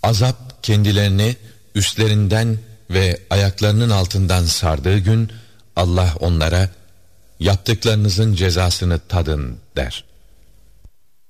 Azap kendilerini üstlerinden ve ayaklarının altından sardığı gün Allah onlara yaptıklarınızın cezasını tadın der.